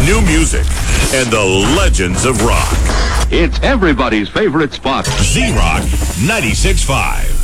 new music, and the legends of rock. It's everybody's favorite spot. Z-Rock 96.5.